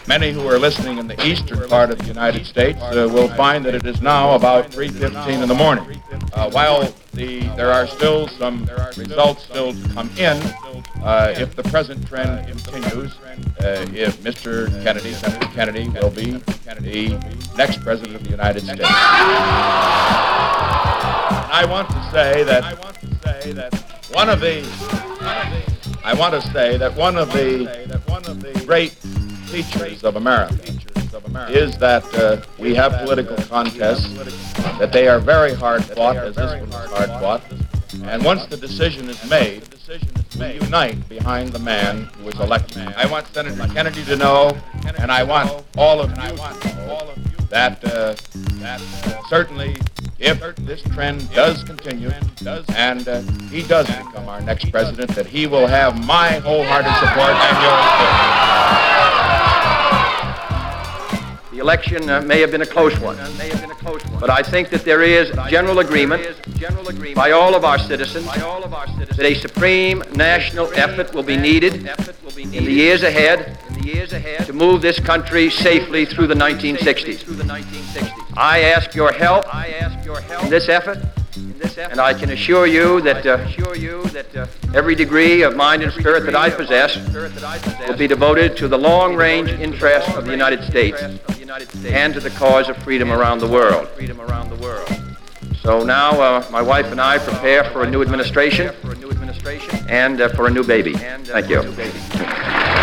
Many who are listening in the eastern part of the United States will find that it is now about 3:15 in the morning. While there are still some results still to come in, if the present trend continues, if Mr. Kennedy, Senator Kennedy, will be the next president of the United States. I want to say that one of the great features of America is that we have political contests, that they are very hard fought, as this one was hard fought, and once the decision is made, we unite behind the man who is elected. I want Senator Kennedy to know, and I want all of you to know, that certainly if this trend does continue and he does become our next president, that he will have my wholehearted support and yours too. The election may have been a close one, but I think that there is general agreement by all of our citizens that a supreme national effort will be needed in the years ahead to move this country safely through the 1960s. I ask your help in this effort, and I can assure you that every degree of mind and spirit that I possess will be devoted to the long-range interests of the United States and to the cause of freedom around the world. So now my wife and I prepare for a new administration and for a new baby. Thank you.